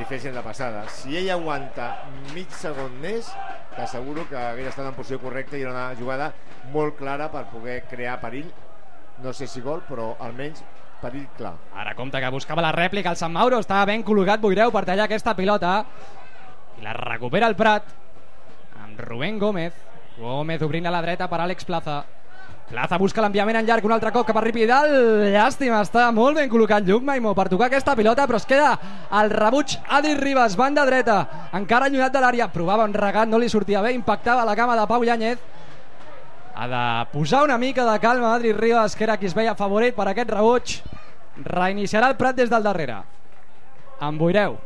fessin la passada. Si ell aguanta mig segon més, t'asseguro que hagués estat en posició correcta i era una jugada molt clara per poder crear perill, no sé si gol, però almenys perill clar. Ara compte que buscava la rèplica el Sant Mauro, estava ben col·locat Boireu per tallar aquesta pilota i la recupera el Prat amb Rubén Gómez obrint a la dreta per Àlex Plaza. Plaza busca l'enviament en llarg un altre cop cap a Ripi Vidal. Llàstima, està molt ben col·locat Lluc Maimó per tocar aquesta pilota, però es queda el rebuig Adri Ribas, banda dreta, encara allunyat de l'àrea, provava un regat, no li sortia bé, impactava la cama de Pau Llàñez. Ha de posar una mica de calma Adri Ribas, que era qui es veia favorit per aquest rebuig. Reiniciarà el Prat des del darrere amb Boireu,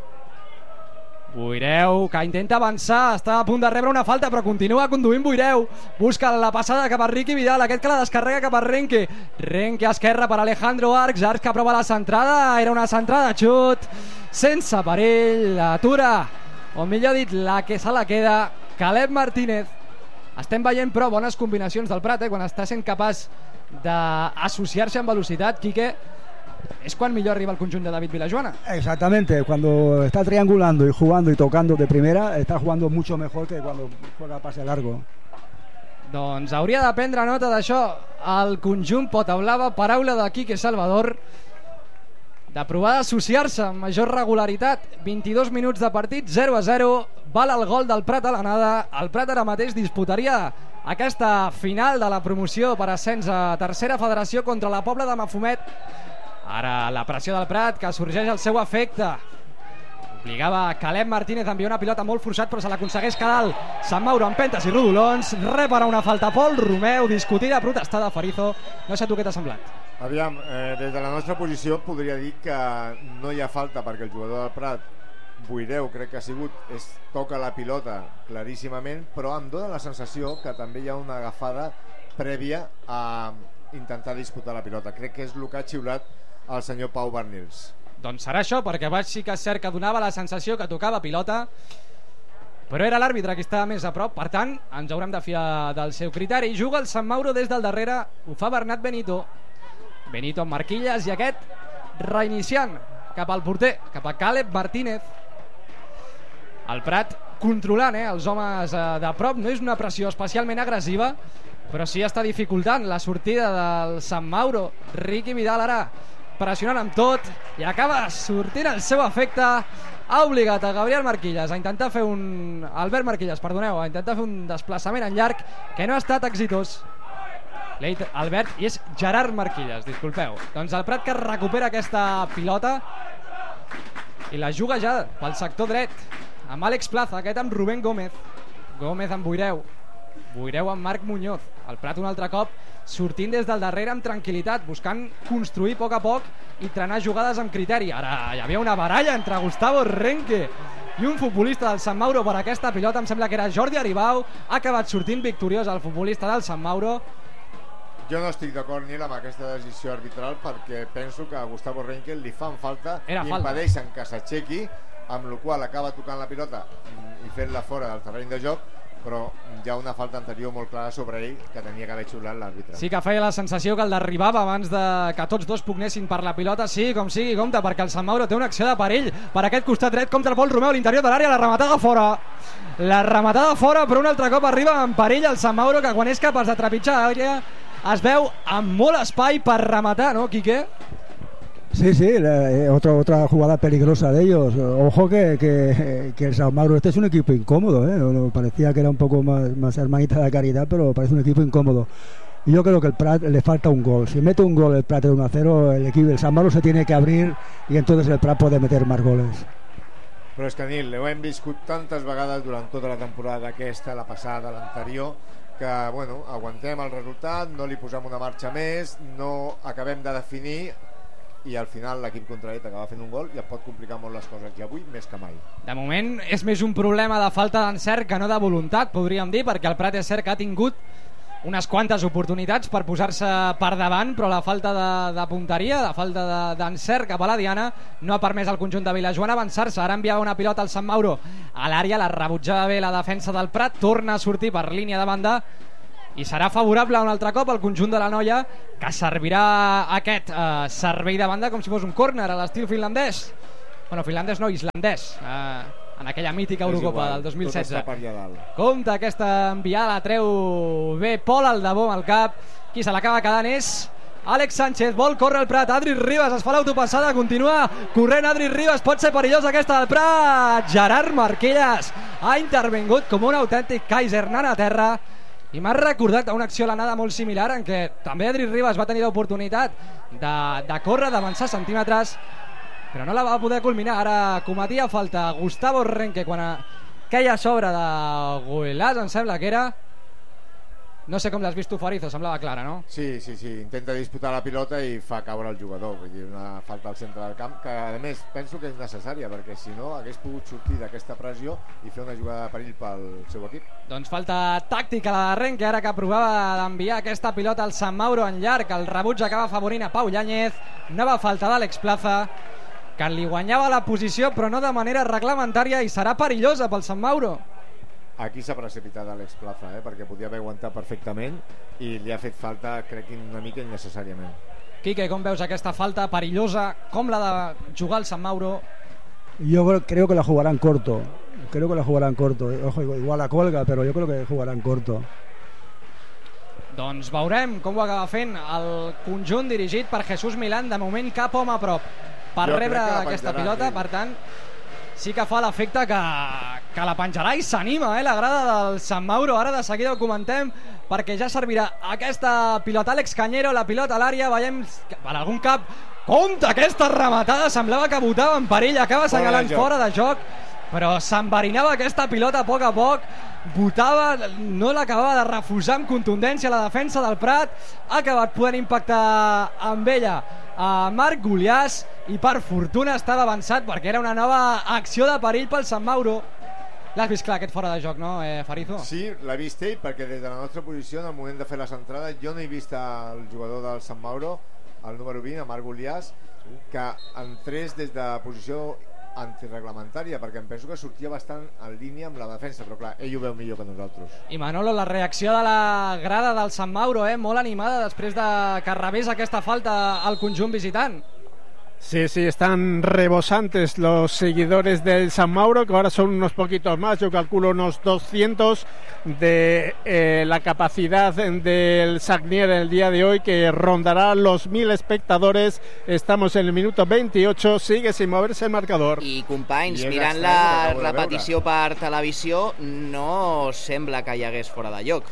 que intenta avançar, està a punt de rebre una falta però continua conduint Boireu, busca la passada cap a Riqui Vidal, aquest que la descarrega cap a Renque a esquerra per Alejandro Arcs que aprova la centrada, era una centrada xut, sense perill, l'atura, o millor dit la que se la queda Caleb Martínez. Estem veient però bones combinacions del Prat, quan està sent capaç d'associar-se amb velocitat, Quique, es cuando mejor arriba el conjunto de David Vilajoana. Exactamente, cuando está triangulando y jugando y tocando de primera, está jugando mucho mejor que cuando juega pase largo. Doncs hauria de prendre nota d'això el conjunt Pota Blava, paraula de Quique Salvador, de provar d'associar-se amb major regularitat. 22 minuts de partit, 0-0, val el gol del Prat a l'anada. El Prat ara mateix disputaria aquesta final de la promoció per ascens a tercera federació contra la Pobla de Mafumet. Ara la pressió del Prat, que sorgeix al seu efecte, obligava Caleb Martínez a enviar una pilota molt forçat, però se l'aconsegueix Cadal. Sant Mauro amb pentes i rodolons, repara una falta Pol Romeu, discutida, protestada Farizo. No sé tu què t'ha semblat. Aviam, des de la nostra posició podria dir que no hi ha falta, perquè el jugador del Prat, Boireu, crec que ha sigut, toca la pilota claríssimament, però em dóna la sensació que també hi ha una agafada prèvia a intentar disputar la pilota. Crec que és el que ha xiulat el senyor Pau Bernils. Doncs serà això, perquè Baix sí que és cert que donava la sensació que tocava pilota, però era l'àrbitre qui estava més a prop, per tant ens haurem de fiar del seu criteri. Juga el Sant Mauro des del darrere, ho fa Bernat Benito amb marquilles, i aquest reiniciant cap al porter, cap a Caleb Martínez. El Prat controlant els homes de prop, no és una pressió especialment agressiva, però sí està dificultant la sortida del Sant Mauro. Riqui Vidal ara pressionant amb tot i acaba sortint el seu efecte. Ha obligat a Gabriel Marquilles a intentar fer Albert Marquilles, perdoneu, a intentar fer un desplaçament en llarg que no ha estat exitós. Albert, i és Gerard Marquilles, disculpeu. Doncs el Prat que recupera aquesta pilota i la juga ja pel sector dret amb Àlex Plaza, aquest amb Rubén Gómez amb Boireu amb Marc Muñoz. El Prat un altre cop sortint des del darrere amb tranquil·litat, buscant construir a poc i trenar jugades amb criteri. Ara hi havia una baralla entre Gustavo Renque i un futbolista del Sant Mauro per aquesta pilota, em sembla que era Jordi Aribau. Ha acabat sortint victoriós el futbolista del Sant Mauro. Jo no estic d'acord, Nil, amb aquesta decisió arbitral, perquè penso que a Gustavo Renque li fan falta i impedeixen que s'aixequi, amb la qual acaba tocant la pilota i fent-la fora del terreny de joc, però hi ha una falta anterior molt clara sobre ell que tenia que haver xiulat l'àrbitre. Sí que feia la sensació que el derribava abans de que tots dos pugnessin per la pilota. Sí, com sigui, compte, perquè el Sant Mauro té una acció de perill per aquest costat dret contra el Pol Romeu a l'interior de l'àrea. La rematada fora, però un altre cop arriba en perill el Sant Mauro, que quan és capaç de trepitjar l'àrea es veu amb molt espai per rematar, ¿no, Quique? Sí, otra jugada peligrosa de ellos. Ojo que el San Mauro es un equipo incómodo, parecía que era un poco más hermanita de caridad, pero parece un equipo incómodo. Y yo creo que el Prat le falta un gol. Si mete un gol el Prat de 1-0, el San Mauro se tiene que abrir y entonces el Prat puede meter más goles. Però és que, Nil, ho hem viscut tantes vegades durant tota la temporada aquesta, la passada, l'anterior, que aguantem el resultat, no li posem una marxa més, no acabem de definir i al final l'equip contrari t'acaba fent un gol i et pot complicar molt les coses, i avui més que mai. De moment és més un problema de falta d'encert que no de voluntat, podríem dir, perquè el Prat és cert que ha tingut unes quantes oportunitats per posar-se per davant, però la falta de punteria, la falta d'encert cap a la diana no ha permès al conjunt de Vilajoana avançar-se. Ara enviava una pilota al Sant Mauro a l'àrea, la rebutjava bé la defensa del Prat, torna a sortir per línia de banda i serà favorable un altre cop al conjunt de la Noia, que servirà aquest servei de banda com si fos un córner a l'estil finlandès. Bueno, finlandès no, islandès, en aquella mítica Eurocopa del 2016. Tot està per allà dalt. Compte aquesta enviada, treu bé Pol Aldabó amb el cap. Qui se l'acaba quedant és Àlex Sánchez, vol córrer el Prat. Adri Ribas es fa l'autopassada, continua corrent Adri Ribas, pot ser perillós aquesta del Prat. Gerard Marquillas ha intervingut com un autèntic Kaiser anant a terra, i m'ha recordat una acció a l'anada molt similar en què també Adri Ribas va tenir l'oportunitat de córrer, d'avançar centímetres, però no la va poder culminar. Ara cometia falta Gustavo Renque quan queia a sobre de Goelàs, em sembla que era. No sé com l'has vist tu, Farizo, semblava clara, no? Sí, intenta disputar la pilota i fa caure el jugador, vull dir, una falta al centre del camp, que a més penso que és necessària, perquè si no hagués pogut sortir d'aquesta pressió i fer una jugada de perill pel seu equip. Doncs falta tàctica la de Renque, ara que provava d'enviar aquesta pilota al Sant Mauro en llarg. El rebuig acaba afavorint a Pau Yáñez. Nova falta d'Àlex Plaza, que li guanyava la posició però no de manera reglamentària, i serà perillosa pel Sant Mauro. Aquí s'ha precipitat Àlex Plaza, perquè podia haver aguantat perfectament i li ha fet falta, crec que una mica innecessàriament. Quique, com veus aquesta falta perillosa? Com la de jugar al Sant Mauro? Yo creo que la jugarán corto. Ojo, igual la colga, pero yo creo que jugarán corto. Doncs veurem com ho acaba fent el conjunt dirigit per Jesús Milán. De moment cap home a prop per rebre aquesta pilota, per tant sí que fa l'efecte que la penjarà i s'anima, la grada del Sant Mauro. Ara de seguida ho comentem, perquè ja servirà aquesta pilota. Àlex Cañero, la pilota a l'àrea, veiem per algun cap. Compte, aquesta rematada, semblava que botava en perill, acaba assenyalant fora de joc, però s'enverinava aquesta pilota a poc, botava, no l'acabava de refusar amb contundència la defensa del Prat. Ha acabat podent impactar amb ella a Marc Guliàs, i per fortuna estava avançat, perquè era una nova acció de perill pel Sant Mauro. L'has vist clar, aquest fora de joc, no, Farizo? Sí, l'ha vist ell, perquè des de la nostra posició, en el moment de fer les entrades, jo no he vist el jugador del Sant Mauro, el número 20, Marc Guliàs, que entrés des de posició antireglamentària, perquè em penso que sortia bastant en línia amb la defensa, però clar, ell ho veu millor que nosaltres. I Manolo, la reacció de la grada del Sant Mauro, molt animada després de que rebés aquesta falta al conjunt visitant. Sí, están rebosantes los seguidores del San Mauro, que ahora son unos poquitos más, yo calculo unos 200 de la capacidad del Sagnier el día de hoy, que rondará los 1.000 espectadores. Estamos en el minuto 28, sigue sin moverse el marcador. I companys, mirant la repetició per televisió, no sembla que hi hagués fora de lloc.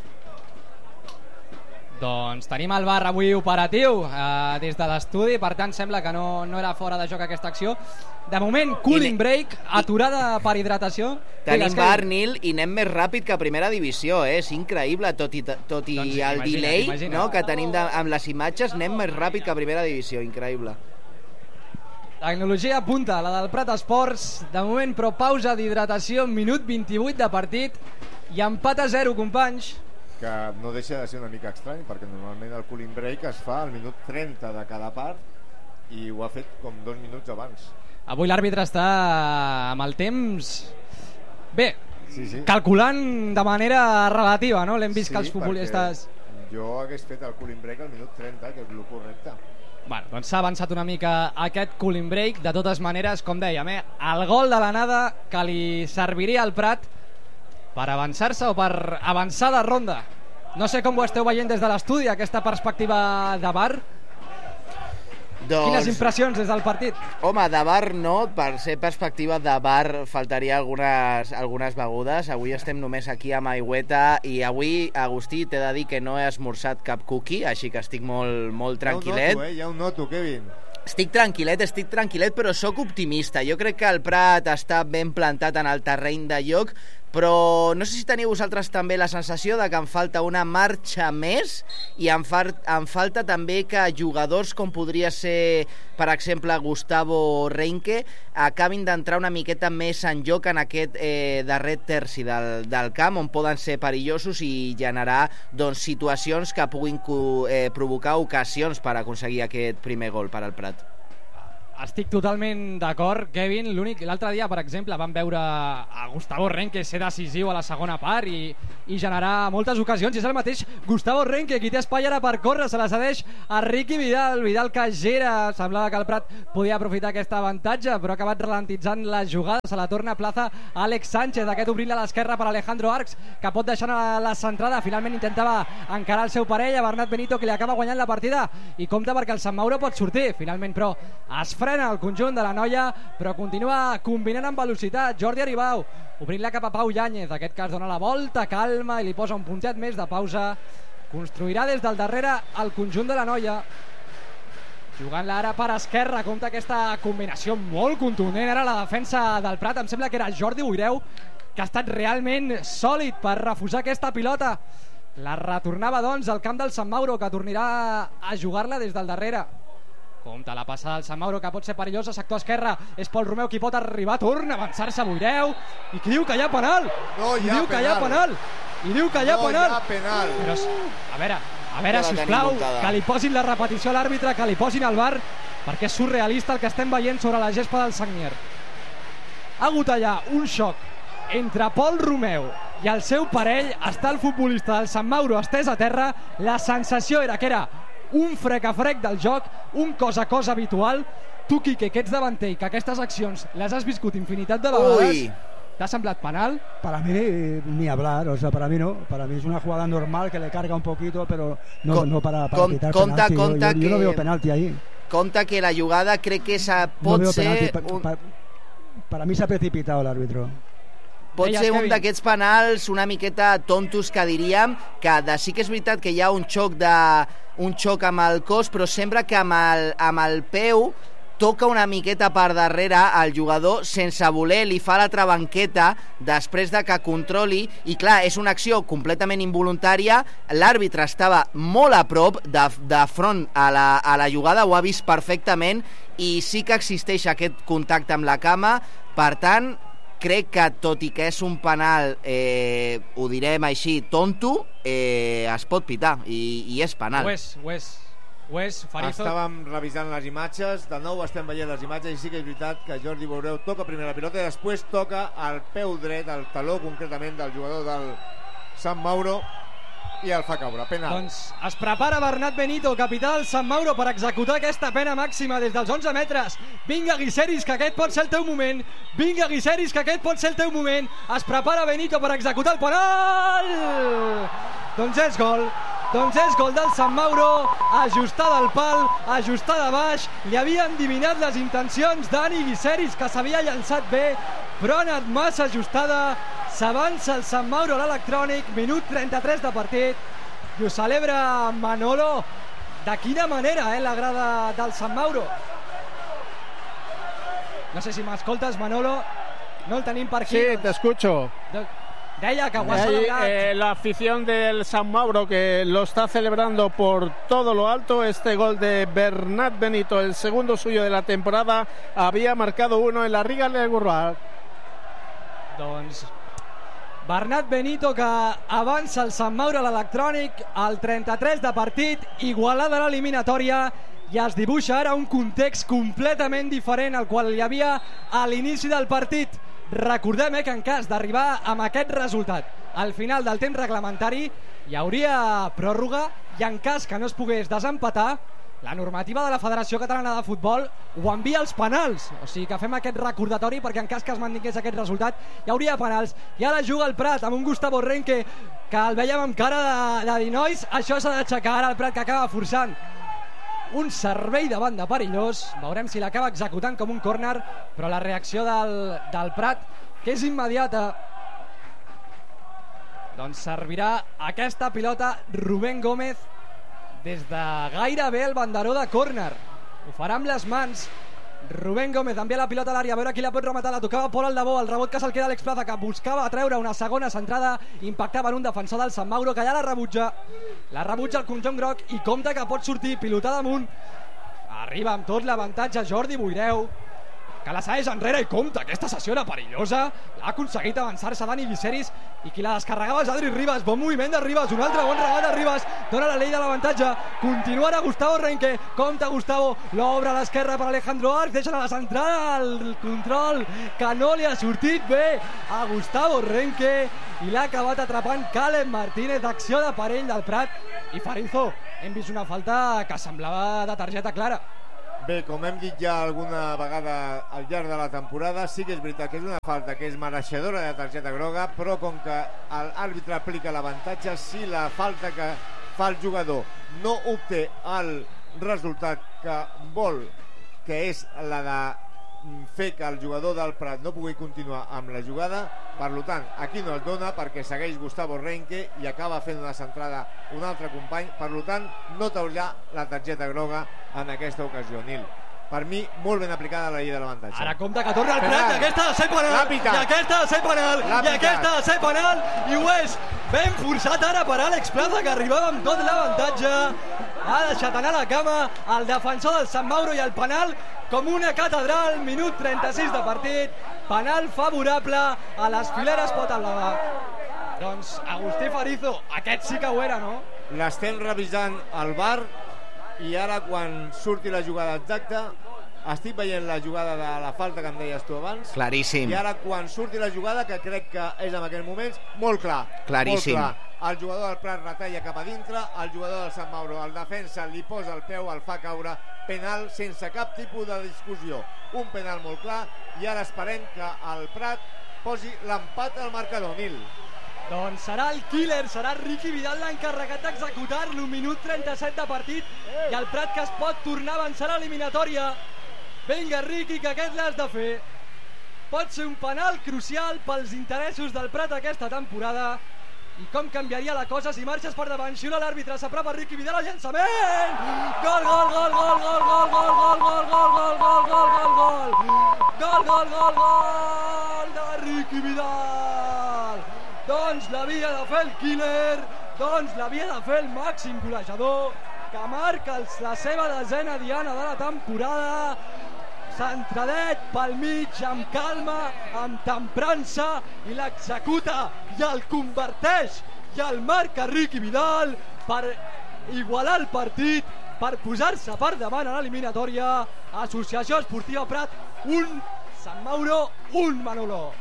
Doncs tenim el bar avui operatiu des de l'estudi, per tant sembla que no era fora de joc aquesta acció. De moment, cooling break, aturada per hidratació. Tenim bar, Nil, i anem més ràpid que a primera divisió, és increïble, tot i el delay que tenim amb les imatges, anem més ràpid que a primera divisió, increïble. Tecnologia punta, la del Prat Esports. De moment, però, pausa d'hidratació, minut 28 de partit i empat a 0, companys. Que no deixa de ser una mica estrany, perquè normalment el cooling break es fa al minut 30 de cada part i ho ha fet com 2 minuts abans. Avui l'àrbitre està amb el temps bé, calculant de manera relativa, no? L'hem vist que els futbolistes... Jo hagués fet el cooling break al minut 30, que és el correcte. Bueno, doncs s'ha avançat una mica aquest cooling break. De totes maneres, com dèiem, el gol de l'anada que li serviria al Prat per avançar-se o per avançar de ronda. No sé com ho esteu veient des de l'estudi, aquesta perspectiva de VAR. Quines impressions des del partit? Home, de VAR no, per ser perspectiva de VAR faltaria algunes begudes. Avui estem només aquí amb aigüeta i avui, Agustí, t'he de dir que no he esmorzat cap cookie, així que estic molt tranquil·let. Ja ho noto, Kevin. Estic tranquil·let, però sóc optimista. Jo crec que el Prat està ben plantat en el terreny de lloc, però no sé si teniu vosaltres també la sensació de que em falta una marxa més i em falta també que jugadors com podria ser, per exemple, Gustavo Renque, acabin d'entrar una miqueta més en joc en aquest darrer terci del camp, on poden ser perillosos i generar situacions que puguin provocar ocasions per aconseguir aquest primer gol per al Prat. Estic totalment d'acord, Kevin. L'altre dia, per exemple, vam veure a Gustavo Renque ser decisiu a la segona part i generar moltes ocasions, i és el mateix Gustavo Renque qui té espai ara per córrer, se la cedeix a Ricky Vidal que gira, semblava que el Prat podia aprofitar aquest avantatge, però ha acabat ralentitzant la jugada, se la torna a plaça Àlex Sánchez, aquest obrint a l'esquerra per Alejandro Arcs, que pot deixar la centrada, finalment intentava encarar el seu parell, a Bernat Benito, que li acaba guanyant la partida, i compta perquè el Sant Mauro pot sortir, finalment però es frena el conjunt de la Noia, però continua combinant amb velocitat. Jordi Aribau obrint-la cap a Pau Yáñez, aquest cas dona la volta, calma i li posa un puntet més de pausa, construirà des del darrere el conjunt de la Noia, jugant-la ara per esquerra. Compta aquesta combinació molt contundent ara la defensa del Prat, em sembla que era Jordi Boireu, que ha estat realment sòlid per refusar aquesta pilota. La retornava doncs al camp del Sant Mauro, que tornarà a jugar-la des del darrere. Compte la passada del Sant Mauro, que pot ser perillosa, sector esquerra, és Pol Romeu qui pot arribar, torna a avançar-se Boireu, i qui diu que hi ha penal? No hi ha penal. I diu que hi ha penal. No hi ha penal. Però, a veure, sisplau, que li posin la repetició a l'àrbitre, que li posin al VAR, perquè és surrealista el que estem veient sobre la gespa del Sagnier. Ha hagut allà un xoc entre Pol Romeu i el seu parell, està el futbolista del Sant Mauro estès a terra, la sensació era que era un frec a frec del joc, un cos a cos habitual. Tu, Quique, que ets davanter i que aquestes accions les has viscut infinitat de vegades, ¿te ha semblat penal? Para mí ni hablar, o sea, para mí no. Para mí es una jugada normal que le carga un poquito, pero no para quitar penalti. Yo no veo penalti ahí. Compta que la jugada crec que pot ser... Para mí se ha precipitado el árbitro. Pot ser un d'aquests penals una miqueta tontos, que diríem, que sí que és veritat que hi ha un xoc amb el cos, però sembla que amb el peu toca una miqueta per darrere al jugador sense voler, li fa la trabanqueta després de que controli, i clar, és una acció completament involuntària. L'àrbitre estava molt a prop de front a la jugada, ho ha vist perfectament, i sí que existeix aquest contacte amb la cama. Per tant, crec que tot i que és un penal, ho direm així, tonto, es pot pitar, i és penal. Ho és, Farizo. Estàvem revisant les imatges, de nou estem veient les imatges, i sí que és veritat que Jordi Boireu toca primer la pilota i després toca el peu dret, el taló concretament del jugador del Sant Mauro, i el fa caure, penal. Doncs es prepara Bernat Benito, capità del Sant Mauro, per executar aquesta pena màxima des dels 11 metres. Vinga, Guiseris, que aquest pot ser el teu moment. Vinga, Guiseris, que aquest pot ser el teu moment. Es prepara Benito per executar el penal. Doncs és gol del Sant Mauro, ajustada al pal, ajustada a baix. Li havia endivinat les intencions Dani Guiseris, que s'havia llançat bé, però ha anat massa ajustada. S'avança el Sant Mauro a l'electrònic, minut 33 de partit, i ho celebra Manolo. De quina manera, la grada del Sant Mauro. No sé si m'escoltes, Manolo, no el tenim per aquí. Sí, te escucho. Deia que ho ha celebrat. La afición del San Mauro, que lo está celebrando por todo lo alto. Este gol de Bernat Benito, el segundo suyo de la temporada, había marcado uno en la Riga de Gurbat. Doncs Bernat Benito, que avança el Sant Mauro a l'electrònic al 33 de partit, igualada a l'eliminatòria, i es dibuixa ara un context completament diferent al qual hi havia a l'inici del partit. Recordem que en cas d'arribar amb aquest resultat al final del temps reglamentari hi hauria pròrroga, i en cas que no es pogués desempatar, la normativa de la Federació Catalana de Futbol ho envia als penals. O sigui que fem aquest recordatori perquè en cas que es mantingués aquest resultat hi hauria penals. I ara juga el Prat amb un Gustavo Renque que el veiem amb cara de dir, nois, això s'ha d'aixecar. Ara el Prat, que acaba forçant un servei de banda perillós, veurem si l'acaba executant com un córner, però la reacció del Prat, que és immediata, doncs servirà aquesta pilota Rubén Gómez des de gairebé el banderó de córner. Ho farà amb les mans. Rubén Gómez envia la pilota a l'àrea, a veure qui la pot rematar. La tocava Pol Aldabó, el rebot que se'l queda Àlex Plaza, que buscava treure una segona centrada, impactava en un defensor del Sant Mauro, que ja la rebutja el conjunt groc, i compta que pot sortir pilotada amunt. Arriba amb tot l'avantatge Jordi Boireu, que la segueix enrere i compta, aquesta sessió era perillosa, l'ha aconseguit avançar-se Dani Viceris i qui la descarregava és Adri Ribas, bon moviment de Ribas, un altre bon regat de Ribas, dona la llei de l'avantatge, continua ara Gustavo Renque, compta Gustavo, l'obre a l'esquerra per Alejandro Arc, deixen a la centrada el control que no li ha sortit bé a Gustavo Renque i l'ha acabat atrapant Caleb Martínez, acció de parell del Prat i Farizo, hem vist una falta que semblava de targeta clara. Bé, com hem dit ja alguna vegada al llarg de la temporada, sí que és veritat que és una falta que és mereixedora de targeta groga, però com que l'àrbitre aplica l'avantatge, si la falta que fa el jugador no obté el resultat que vol, que és la de fer que el jugador del Prat no pugui continuar amb la jugada, per tant, aquí no es dona perquè segueix Gustavo Renque i acaba fent una centrada un altre company, per tant, no taurà la targeta groga en aquesta ocasió, Nil. Per mi, molt ben aplicada la llei de l'avantatge. Ara compta que torna el Prat, i aquesta ha de ser penal, i aquesta ha de ser penal, i aquesta ha de ser penal, i ho és ben forçat ara per Àlex Plaza, que arribava amb tot l'avantatge, ha deixat anar la cama el defensor del Sant Mauro i el penal com una catedral, minut 36 de partit, penal favorable a les fileres Pota Blava. Doncs Agustí Farizo, aquest sí que ho era, no? L'estem revisant al VAR i ara quan surti la jugada exacta estic veient la jugada de la falta que em deies tu abans. Claríssim. I ara quan surti la jugada, que crec que és en aquells moments, molt clar. Claríssim. Molt clar. El jugador del Prat retalla cap a dintre, el jugador del Sant Mauro, el defensa, li posa el peu, el fa caure, penal sense cap tipus de discussió. Un penal molt clar i ara esperem que el Prat posi l'empat al marcador, Nil. Doncs serà el killer, serà Ricky Vidal l'encarregat d'executar-lo, minut 37 de partit, i el Prat que es pot tornar a avançar a l'eliminatòria. Vinga, Ricky, que aquest l'has de fer. Pot ser un penal crucial pels interessos del Prat aquesta temporada. I com canviaria la cosa si marxes per davant, xiula l'àrbitre, s'apropa Ricky Vidal al llançament! Gol, gol, gol, gol, gol, gol, gol, gol, gol, gol, gol, gol, gol, gol, gol! Gol, gol, gol, gol de Ricky Vidal! Doncs l'havia de fer el killer, doncs l'havia de fer el màxim golejador, que marca la seva desena diana de la temporada. Centradet pel mig, amb calma, amb temprança, i l'executa i el converteix i el marca Ricky Vidal per igualar el partit, per posar-se per davant a l'eliminatòria. Associació Esportiva Prat, un Sant Mauro, un Manolo.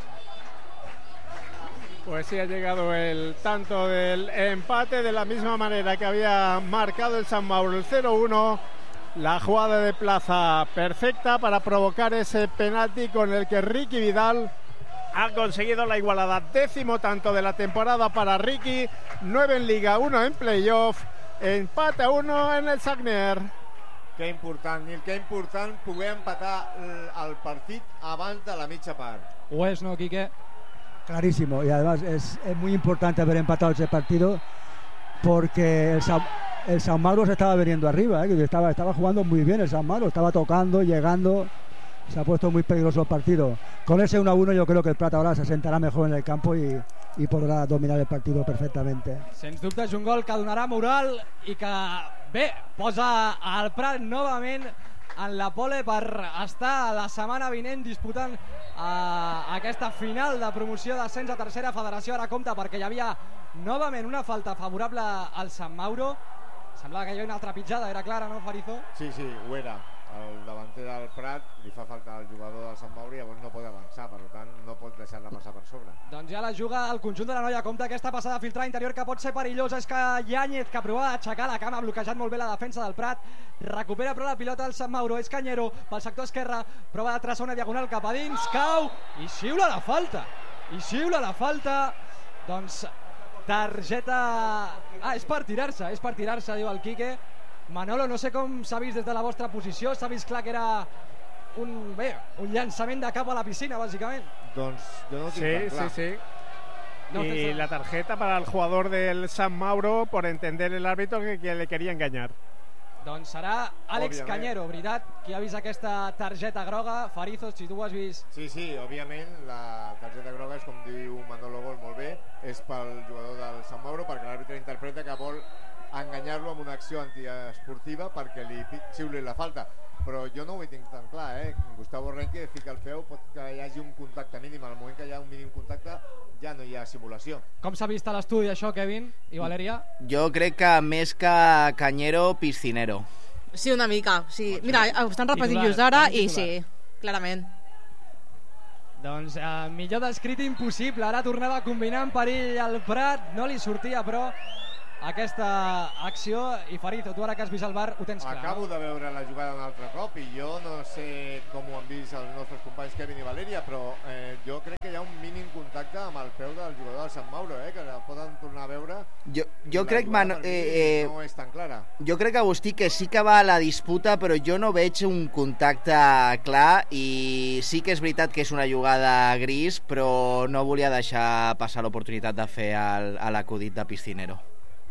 Pues sí, ha llegado el tanto del empate, de la misma manera que había marcado el San Mauro el 0-1. La jugada de Plaza perfecta para provocar ese penalti con el que Ricky Vidal ha conseguido la igualada. 10º tanto de la temporada para Ricky, 9 en Liga, 1 en Playoff, empate a 1 en el Sagnier. Que important, Nil, que important poder empatar el partit abans de la mitja part. Ho és, no, Quique? Clarísimo, y además es muy importante haber empatado ese partido porque el San Mauro se estaba viniendo arriba, estaba jugando muy bien el San Mauro, estaba tocando, llegando, se ha puesto muy peligroso el partido. Con ese 1-1 yo creo que el Prat ahora se sentará mejor en el campo y podrà dominar el partido perfectamente. Sens dubte és un gol que donarà moral i que, bé, posa el Prat novament en la pole per estar la setmana vinent disputant aquesta final de promoció d'ascens a tercera federació. Ara compta perquè hi havia novament una falta favorable al Sant Mauro. Semblava que hi havia una altra pitjada, era clara, no, Farizo? Sí, ho era. El davanter del Prat li fa falta al jugador del Sant Mauri, llavors no pot avançar, per tant no pot deixar-la passar per sobre. Doncs ja la juga el conjunt de la Noia. Compta aquesta passada filtrada interior que pot ser perillosa. És que Yáñez, que provava d'aixecar la cama, ha bloquejat molt bé la defensa del Prat, recupera però la pilota del Sant Mauro. És Cañero pel sector esquerre, prova de traçar una diagonal cap a dins, cau i xiula la falta. Doncs targeta... és per tirar-se, diu el Quique. Manolo, no sé com s'ha vist des de la vostra posició, s'ha vist clar que era un llançament de cap a la piscina, bàsicament. Doncs jo no ho tinc tan clar. Sí. Y la tarjeta para el jugador del San Mauro por entender el árbitro que le quería engañar. Doncs serà Àlex Cañero, veritat, qui ha vist aquesta targeta groga. Farizo, si tu ho has vist... Sí, òbviament la targeta groga és, com diu Manolo Gol molt bé, és pel jugador del Sant Mauro perquè l'àrbitre interpreta que vol enganyar-lo amb una acció antiesportiva perquè li xiuli la falta, però jo no ho tinc tan clar, Gustavo Renque fica el peu, pot que hi hagi un contacte mínim, al moment que hi ha un mínim contacte ja no hi ha simulació. Com s'ha vist a l'estudi això, Kevin i Valeria? Jo crec que més que Cañero, Piscinero. Sí, una mica, sí. Mira, ho estan repetint just ara i sí, clarament. Doncs millor descrit impossible. Ara tornava a combinar en perill al Prat, no li sortia però aquesta acció. I Farizo, tu ara que has vist el VAR ho tens clar. Acabo de veure la jugada un altre cop i jo no sé com ho han vist els nostres companys Kevin i Valeria, però jo crec que hi ha un mínim contacte amb el peu del jugador del Sant Mauro, que la poden tornar a veure. Jo crec, no és tan clara. Jo crec, Agustí, que sí que va a la disputa, però jo no veig un contacte clar i sí que és veritat que és una jugada gris, però no volia deixar passar l'oportunitat de fer l'acudit de Piscinero.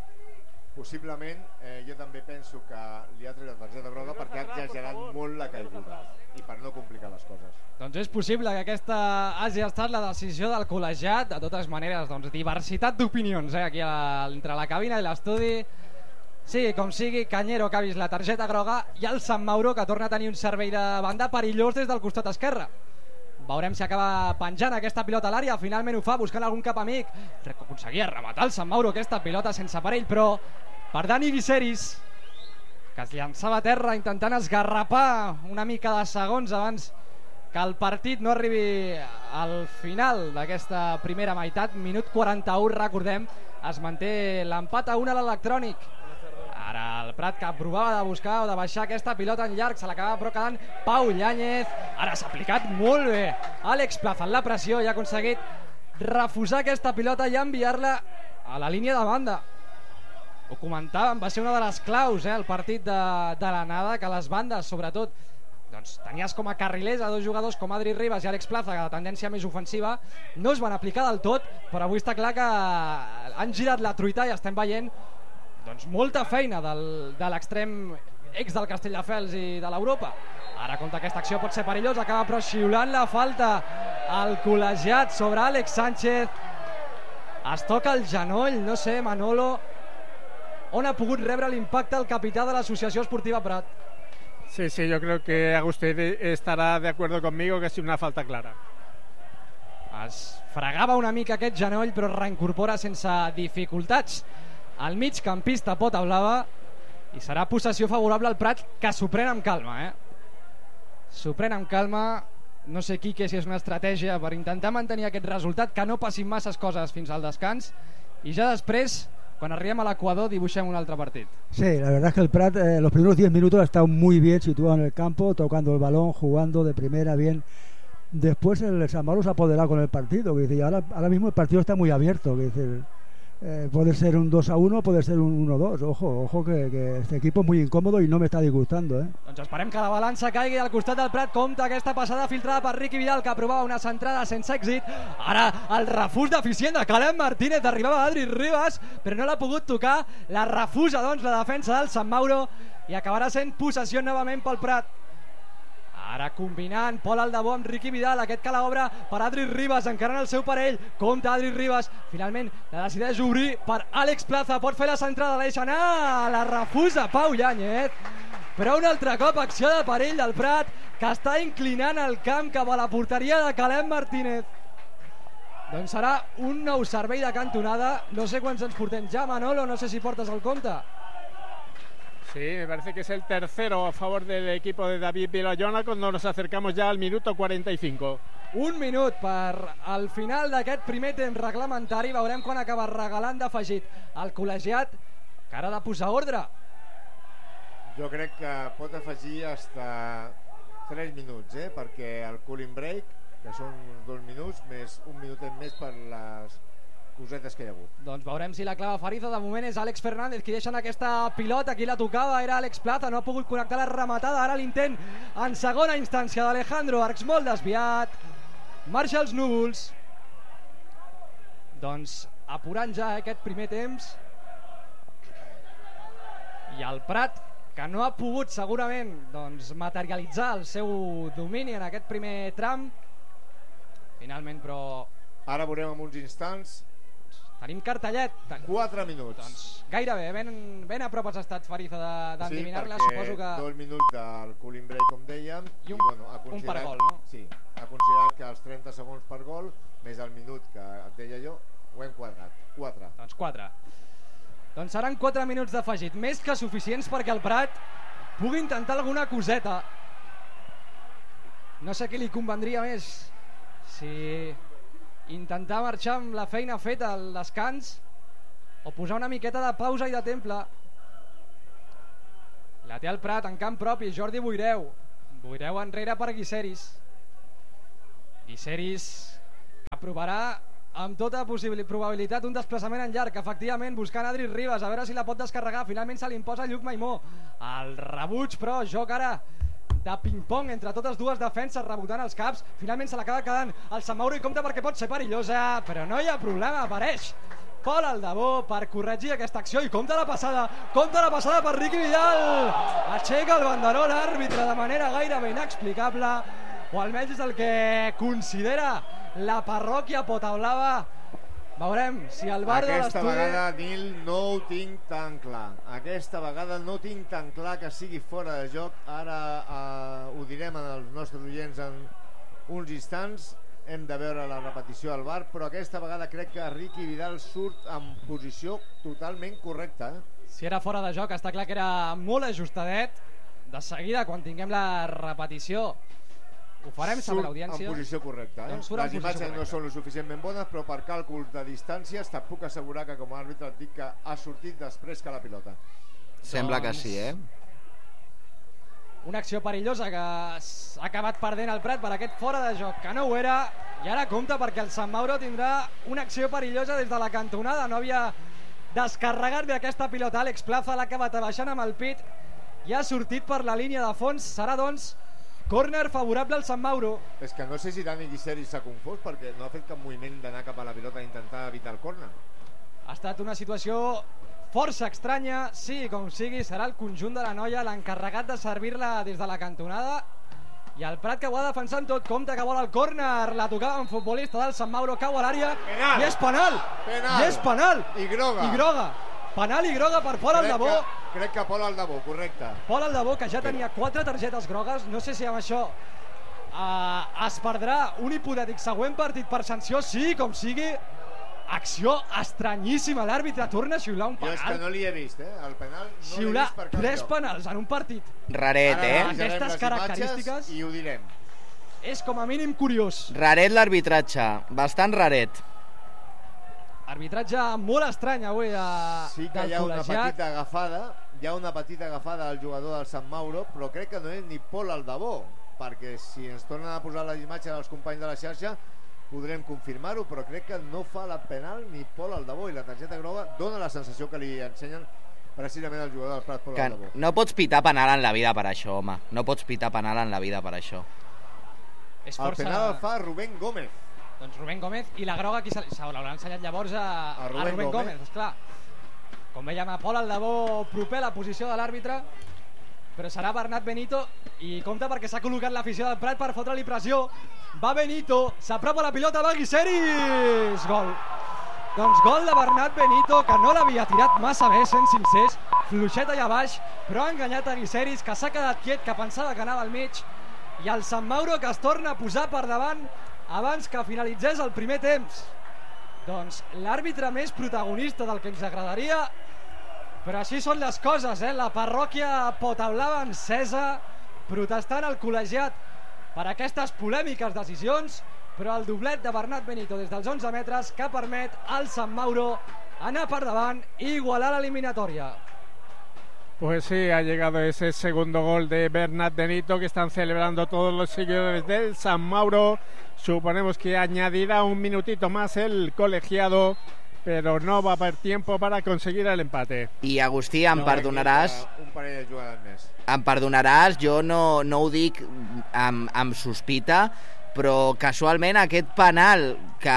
Possiblement, jo també penso que li ha tret la targeta groga perquè ha exagerat molt la caiguda i per no complicar les coses. Doncs és possible que aquesta hagi estat la decisió del col·legiat. De totes maneres, doncs, diversitat d'opinions aquí entre la cabina i l'estudi. Sí, com sigui, Cañero que ha vist la targeta groga i el Sant Mauro que torna a tenir un servei de banda perillós des del costat esquerre. Veurem si acaba penjant aquesta pilota a l'àrea. Finalment ho fa, buscant algun cap amic. Aconseguia rematar el Sant Mauro aquesta pilota sense perill, però per Dani Viceris, que es llançava a terra intentant esgarrapar una mica de segons abans que el partit no arribi al final d'aquesta primera meitat. Minut 41, recordem, es manté l'empat a 1 a l'electrònic. Ara el Prat, que provava de buscar o de baixar aquesta pilota en llarg, se l'acaba però quedant Pau Yáñez. Ara s'ha aplicat molt bé Àlex Plaza en la pressió i ha aconseguit refusar aquesta pilota i enviar-la a la línia de banda. Ho comentàvem, va ser una de les claus el partit de l'anada, que les bandes sobretot doncs, tenies com a carrilers a dos jugadors com Adri Ribas i Àlex Plaza, que de tendència més ofensiva no es van aplicar del tot, però avui està clar que han girat la truita i estem veient doncs, molta feina de l'extrem ex del Castelldefels i de l'Europa. Ara, contra aquesta acció pot ser perillós, acaba però xiulant la falta al col·legiat sobre Àlex Sánchez. Es toca el genoll, no sé, Manolo, on ha pogut rebre l'impacte el capità de l'Associació Esportiva Prat. Sí, yo creo que Agustín estará de acuerdo conmigo que ha sido una falta clara. Es fregava una mica aquest genoll, però reincorpora sense dificultats. El migcampista pota blava i serà possessió favorable al Prat, que s'ho pren amb calma. S'ho pren amb calma. No sé, Quique, si és una estratègia per intentar mantenir aquest resultat, que no passin masses coses fins al descans i ja després, cuando arribem a l'Equador, dibuixem un altre partit. Sí, la verdad es que el Prat los primeros 10 minutos ha estado muy bien situado en el campo, tocando el balón, jugando de primera bien. Después el San Mauro se ha apoderado con el partido, que dice, ahora mismo el partido está muy abierto, que dice, puede ser un 2-1, puede ser un 1-2. Ojo que este equipo es muy incómodo y no me está disgustando. Doncs esperem que la balança caigui al costat del Prat. Compte aquesta passada filtrada per Riqui Vidal, que provava una centrada sense èxit. Ara el refús deficient de Caleb Martínez, arribava Adri Ribas però no l'ha pogut tocar. La refusa doncs la defensa del Sant Mauro i acabarà sent possessió novament pel Prat. Ara combinant Pol Aldabó amb Riqui Vidal, aquest que l'obre per Adri Ribas, encarant el seu parell. Compte Adri Ribas, finalment la decideix obrir per Àlex Plaza, pot fer la centrada, la deixa anar, la refusa Pau Yáñez. Però un altre cop acció de perill del Prat, que està inclinant el camp cap a la porteria de Caleb Martínez. Doncs serà un nou servei de cantonada. No sé quants ens portem ja, Manolo, no sé si portes el compte. Sí, me parece que es el tercero a favor del equipo de David Vilallona cuando nos acercamos ya al minuto 45. Un minut per al final d'aquest primer temps reglamentari. Veurem quan acaba regalant d'afegit el col·legiat, que ha de posar ordre. Jo crec que pot afegir hasta 3 minuts, perquè el cooling break, que són 2 minuts, més un minutet més per les cosetes que hi ha hagut. Doncs veurem si la clava Farizo. De moment és Àlex Fernández qui deixa aquesta pilota. Qui la tocava era Àlex Plaza, no ha pogut connectar la rematada. Ara l'intent en segona instància d'Alejandro Arcs, molt desviat. Marxa els núvols. Doncs apurant ja aquest primer temps. I el Prat, que no ha pogut segurament doncs, materialitzar el seu domini en aquest primer tram. Finalment, però... Ara veurem en uns instants Tenim cartellet. 4 minuts. Doncs gairebé, ben a prop has estat, Fariza, d'endevinar-la. Sí, Suposo que... 2 minuts del cooling break, com dèiem, I un per gol, no? Sí, ha considerat que els 30 segons per gol, més el minut que et deia jo, ho hem quadrat. 4. Doncs 4. Doncs seran 4 minuts d'afegit, més que suficients perquè el Prat pugui intentar alguna coseta. No sé què li convendria més, si intentar marxar amb la feina feta al descans o posar una miqueta de pausa i de temple. La té el Prat en camp propi, Jordi Boireu enrere per Guiseris que provarà amb tota probabilitat un desplaçament en llarg, efectivament buscant Adri Ribas, a veure si la pot descarregar. Finalment se l'imposa Lluc Maimó, el rebuig, però joc ara de ping-pong entre totes dues defenses, rebotant els caps. Finalment se l'acaba quedant el Sant Mauro i compta perquè pot ser perillosa, però no hi ha problema, apareix Pol Aldabó per corregir aquesta acció i compta la passada per Riqui Vidal. Aixeca el banderó l'àrbitre de manera gairebé inexplicable, o almenys és el que considera la parròquia potablava. Veurem si el bar de l'estudi... Aquesta vegada, Nil, no ho tinc tan clar. Aquesta vegada no tinc tan clar que sigui fora de joc. Ara ho direm als nostres oients en uns instants. Hem de veure la repetició al bar, però aquesta vegada crec que Riqui Vidal surt en posició totalment correcta. Si era fora de joc, està clar que era molt ajustadet. De seguida, quan tinguem la repetició, ho farem saber l'audiència. En posició correcta. Doncs les imatges no són lo suficientment bones, però per càlculs de distàncies te puc assegurar que com a àrbitre et dic que ha sortit després que la pilota. Sembla que sí, Una acció perillosa que s'ha acabat perdent el Prat per aquest fora de joc, que no ho era, i ara compta perquè el Sant Mauro tindrà una acció perillosa des de la cantonada. No havia descarregat bé aquesta pilota. Àlex Plaza l'ha acabat baixant amb el pit i ha sortit per la línia de fons. Serà doncs córner favorable al Sant Mauro. És que no sé si Dani Guiseris s'ha confós perquè no ha fet cap moviment d'anar cap a la pilota i intentar evitar el córner. Ha estat una situació força estranya. Sí, com sigui, serà el conjunt de la noia l'encarregat de servir-la des de la cantonada, i el Prat que ho ha defensat tot. Compte que vol el córner, la tocava un futbolista del Sant Mauro, cau a l'àrea i és penal. I és penal i groga. Penal i groga per Pol Aldabó. Crec que Pol Aldabó, correcte. Pol Aldabó, que ja tenia 4 targetes grogues. No sé si amb això es perdrà un hipotètic següent partit per sanció. Sí, com sigui, acció estranyíssima. L'àrbitre torna a xiular un penal. Jo és que no li he vist, el penal no xiular l'he vist per cap 3 lloc. penals en un partit. Raret, Aquestes característiques i ho direm. És com a mínim curiós. Raret l'arbitratge, bastant raret. Arbitratge molt estrany avui Sí que del hi ha una col·legiat. petita agafada al jugador del Sant Mauro, però crec que no és ni Pol Aldabó, perquè si ens tornen a posar les imatges dels companys de la xarxa podrem confirmar-ho, però crec que no fa la penal ni Pol Aldabó, i la targeta groga dona la sensació que li ensenyen precisament al jugador del Prat, Pol Aldabó. No pots pitar penal en la vida per això, home. No pots pitar penal en la vida per això. És El penal el fa Rubén Gómez. Doncs Rubén Gómez, i la groga qui se l'haurà ensenyat llavors a Rubén Gómez, esclar. Com veiem, a Pol Aldabó proper a la posició de l'àrbitre, però serà Bernat Benito, i compta perquè s'ha col·locat l'afició del Prat per fotre-li pressió. Va Benito, s'apropa la pilota, va Guiseris, gol. Doncs gol de Bernat Benito, que no l'havia tirat massa bé, sent sincers, fluixeta allà baix, però ha enganyat a Guiseris, que s'ha quedat quiet, que pensava que anava al mig, i el Sant Mauro que es torna a posar per davant abans que finalitzés el primer temps. Doncs l'àrbitre més protagonista del que ens agradaria, però així són les coses, la parròquia potablava encesa, protestant al col·legiat per aquestes polèmiques decisions, però el doblet de Bernat Benito des dels 11 metres que permet al Sant Mauro anar per davant i igualar l'eliminatòria. Pues sí, ha llegado ese segundo gol de Bernat Benito que están celebrando todos los seguidores del San Mauro. Suponemos que añadirá un minutito más el colegiado, pero no va a haver tiempo para conseguir el empate. I Agustí, em perdonaràs... Un parell de jugades més. Em perdonaràs, jo no ho dic amb sospita, però casualment aquest penal,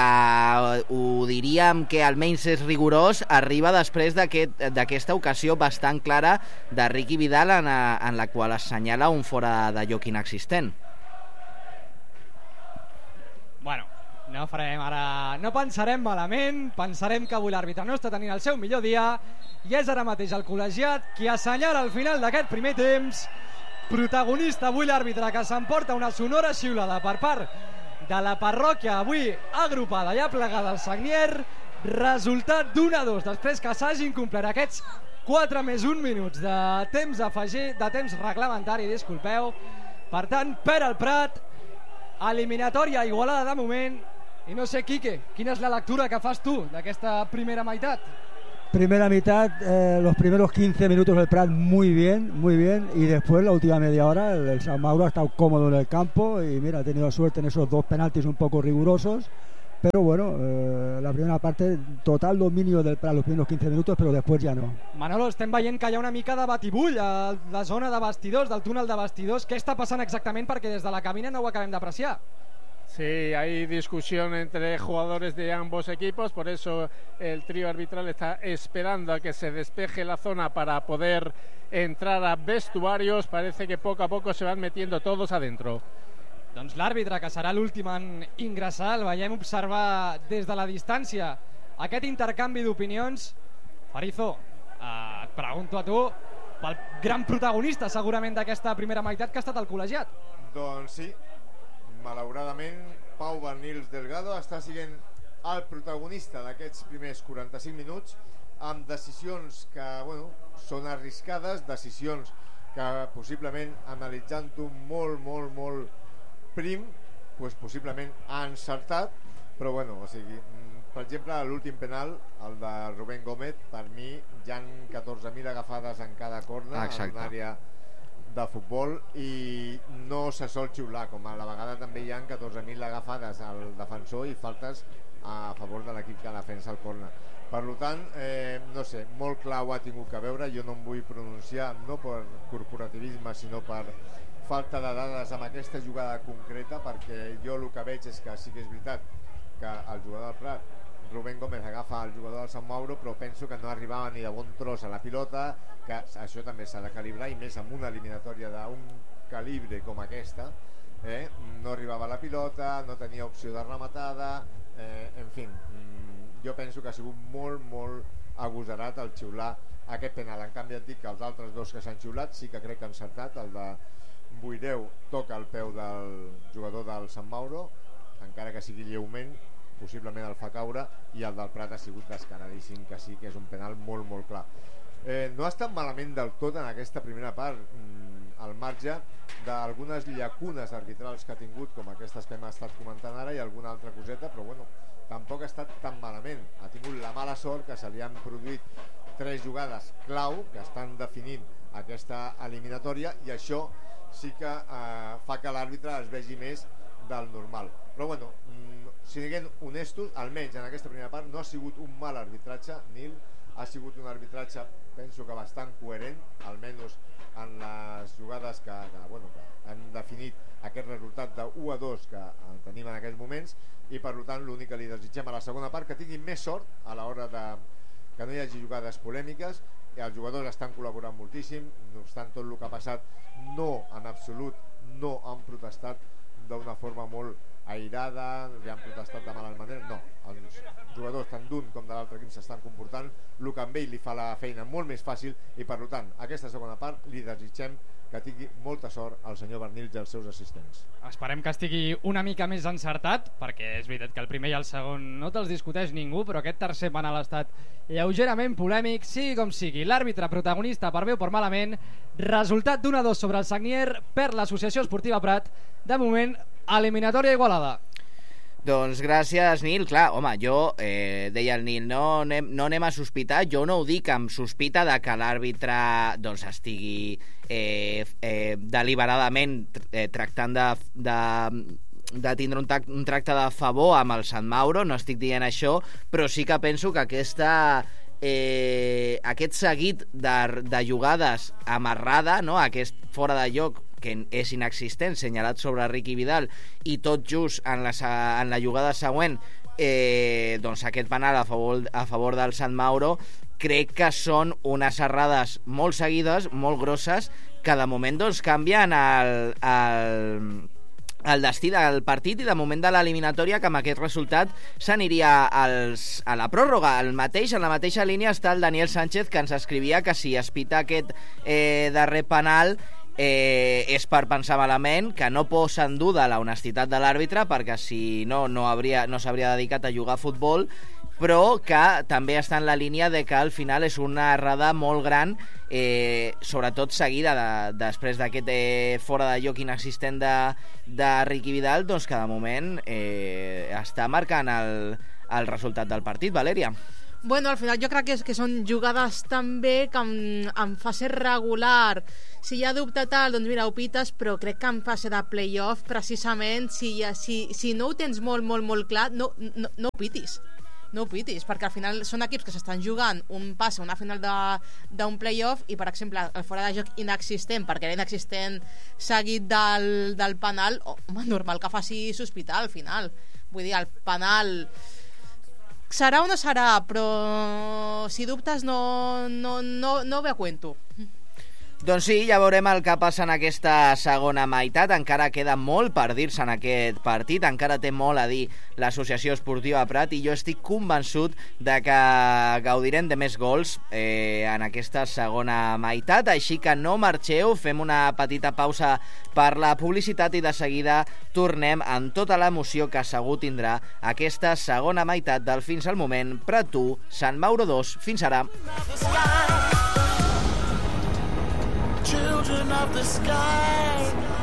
que ho diríem que almenys és rigorós, arriba després d'aquesta ocasió bastant clara de Riqui Vidal en la qual assenyala un fora de lloc inexistent. Bueno, No farem ara... No pensarem malament, pensarem que avui l'àrbitre no està tenint el seu millor dia i és ara mateix el col·legiat qui assenyala al final d'aquest primer temps. Protagonista avui l'àrbitre, que s'emporta una sonora xiulada per part de la parròquia avui agrupada i aplegada al Sagnier. Resultat d'1-2 després que s'hagin complert aquests 4 més 1 minuts de temps afegit, de temps reglamentari, disculpeu. Per tant, perd el Prat, eliminatòria igualada de moment. I no sé, Quique, quina és la lectura que fas tu d'aquesta primera meitat? Primera mitad, los primeros 15 minutos del Prat muy bien, y después la última media hora el San Mauro ha estado cómodo en el campo y mira, ha tenido suerte en esos 2 penaltis un poco rigurosos, pero bueno, la primera parte total dominio del Prat los primeros 15 minutos, pero después ya no. Manolo, estem veient que hi ha una mica de batibull a la zona de vestidors, del túnel de vestidors. Què està passant exactament? Perquè des de la cabina no ho acabem d'apreciar. Sí, hay discusión entre jugadores de ambos equipos, por eso el trío arbitral está esperando a que se despeje la zona para poder entrar a vestuarios. Parece que poco a poco se van metiendo todos adentro. Doncs l'àrbitre, que serà l'últim en ingressar, el veiem observar des de la distància aquest intercanvi d'opinions. Farizo, et pregunto a tu pel gran protagonista segurament d'aquesta primera meitat, que ha estat el col·legiat. Doncs sí, malauradament Pau Bernils Delgado està sent el protagonista d'aquests primers 45 minuts, amb decisions que són arriscades, decisions que possiblement, analitzant-ho molt prim, possiblement ha encertat, però per exemple, l'últim penal, el de Rubén Gómez, per mi hi ha 14.000 agafades en cada corna en l'àrea de futbol i no se sol xiular, com a la vegada també hi ha 14.000 agafades al defensor i faltes a favor de l'equip que defensa el corna. Per tant, no sé, molt clar ho ha tingut que veure. Jo no em vull pronunciar, no per corporativisme, sinó per falta de dades amb aquesta jugada concreta, perquè jo el que veig és que sí que és veritat que el jugador del Prat, Rubén Gómez, agafa el jugador del Sant Mauro, però penso que no arribava ni de bon tros a la pilota, que això també s'ha de calibrar, i més amb una eliminatòria d'un calibre com aquesta, no arribava a la pilota, no tenia opció de rematada, en fi, jo penso que ha sigut molt agosarat el xiular aquest penal. En canvi et dic que els altres dos que s'han xiulat sí que crec que han encertat. El de Buideu toca el peu del jugador del Sant Mauro, encara que sigui lleument, possiblement el fa caure, i el del Prat ha sigut descaradíssim, que sí que és un penal molt clar. No ha estat malament del tot en aquesta primera part, al marge d'algunes llacunes arbitrals que ha tingut, com aquestes que hem estat comentant ara, i alguna altra coseta, però tampoc ha estat tan malament. Ha tingut la mala sort que se li han produït 3 jugades clau que estan definint aquesta eliminatòria, i això sí que fa que l'àrbitre es vegi més del normal. Però si diguem honestos, almenys en aquesta primera part no ha sigut un mal arbitratge, Nil. Ha sigut un arbitratge, penso que bastant coherent, almenys en les jugades que han definit aquest resultat de 1-2 que tenim en aquests moments, i per tant l'únic que li desitgem a la segona part que tinguin més sort a l'hora de que no hi hagi jugades polèmiques. Els jugadors estan col·laborant moltíssim, no obstant tot el que ha passat, no en absolut no han protestat d'una forma molt aïrada, li han protestat de mala manera, no, els jugadors tant d'un com de l'altre equip s'estan comportant, el que amb ell li fa la feina molt més fàcil, i per tant aquesta segona part li desitgem que tingui molta sort al senyor Bernils i els seus assistents. Esperem que estigui una mica més encertat, perquè és veritat que el primer i el segon no te'ls discuteix ningú, però aquest tercer penal ha estat lleugerament polèmic. Sigui com sigui, l'àrbitre protagonista per bé o per malament, resultat d'1-2 sobre el Sagnier, per l'Associació Esportiva Prat, de moment eliminatòria igualada. Doncs gràcies, Nil. Clar, home, jo, deia el Nil, no anem a sospitar. Jo no ho dic amb sospita de que l'àrbitre estigui deliberadament tractant de tindre un tracte de favor amb el Sant Mauro, no estic dient això, però sí que penso que aquest seguit de jugades amarrada, no? Aquest fora de lloc que és inexistent, senyalat sobre Riqui Vidal, i tot just en la jugada següent doncs aquest penal a favor del Sant Mauro, crec que són unes errades molt seguides, molt grosses, que de moment doncs canvien el destí del partit i de moment de l'eliminatòria, que amb aquest resultat s'aniria a la pròrroga. En la mateixa línia està el Daniel Sánchez, que ens escrivia que si es pita aquest darrer penal és per pensar malament, que no posa en duda la honestitat de l'àrbitre, perquè si no s'hauria dedicat a jugar a futbol, però que també està en la línia de que al final és una errada molt gran, sobretot seguida després d'aquest fora de lloc inexistent de Riqui Vidal, doncs que de moment està marcant el resultat del partit. Valèria? Bueno, al final jo crec que són jugades també que en fase regular, si hi ha dubte tal, doncs mira, ho pites, però crec que en fase de playoff, precisament, si no ho tens molt, molt, molt clar, no ho pitis. No ho pitis, perquè al final són equips que s'estan jugant un pas a una final d'un playoff i, per exemple, el fora de joc inexistent, perquè era inexistent seguit del penal, home, normal que faci sospitar al final. Vull dir, el penal serà o no serà, però si dubtes no ve a cuento. Doncs sí, ja veurem el que passa en aquesta segona meitat. Encara queda molt per dir-se en aquest partit, encara té molt a dir l'Associació Esportiva Prat, i jo estic convençut de que gaudirem de més gols en aquesta segona meitat, així que no marxeu, fem una petita pausa per la publicitat i de seguida tornem amb tota l'emoció que segur tindrà aquesta segona meitat del Fins al Moment Prat 1, Sant Mauro 2. Fins ara. Children of the sky.